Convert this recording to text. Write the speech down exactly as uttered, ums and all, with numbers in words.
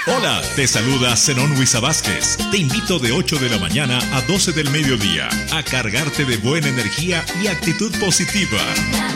Hola, te saluda Zenón Huiza Vázquez. Te invito de ocho de la mañana a doce del mediodía a cargarte de buena energía y actitud positiva.